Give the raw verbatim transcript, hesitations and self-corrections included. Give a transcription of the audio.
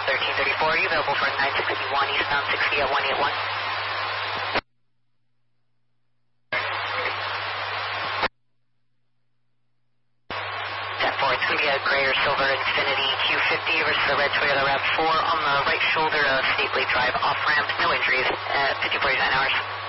thirteen thirty-four. Are you available for nine sixty-one eastbound sixty at one eighty-one? ten four, it's going to be a gray or silver Infiniti Q fifty versus a red Toyota RAV four on the right shoulder of Stately Drive off-ramp. No injuries at fifty forty-nine hours.